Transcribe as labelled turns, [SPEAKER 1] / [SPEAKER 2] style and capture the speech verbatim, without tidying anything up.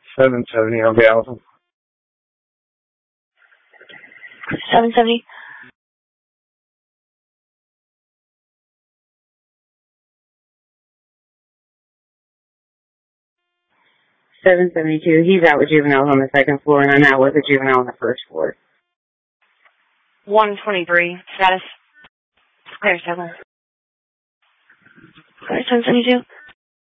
[SPEAKER 1] seven seventy on Galvin.
[SPEAKER 2] seven seventy.
[SPEAKER 3] seven seventy-two. He's out with juveniles on the second floor, and I'm out with a juvenile on the first floor.
[SPEAKER 2] one twenty-three. Status. Clear seven. Clear seven seventy-two.